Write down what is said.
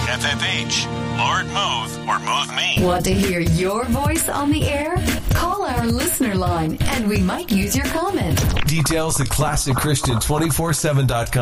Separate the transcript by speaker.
Speaker 1: FFH, Lord Move, or Move Me.
Speaker 2: Want to hear your voice on the air? Call our listener line and we might use your comment.
Speaker 3: Details at ClassicChristian247.com.